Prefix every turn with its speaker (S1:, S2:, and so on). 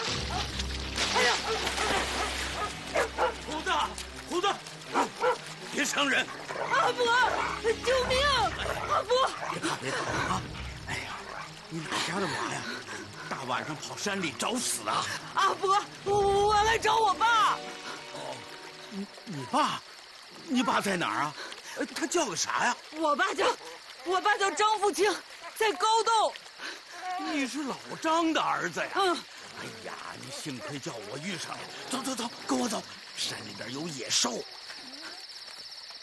S1: 哎呀！虎子，别伤人！
S2: 阿伯，救命！阿伯，
S1: 别跑啊！哎呀，你哪家的娃呀？大晚上跑山里找死啊！
S2: 阿伯，我来找我爸。
S1: 哦，你爸？你爸在哪儿啊？他叫个啥呀？
S2: 我爸叫张富清，在高洞。
S1: 你是老张的儿子呀？
S2: 嗯。
S1: 哎呀，你幸亏叫我遇上了。走，跟我走。山里边有野兽，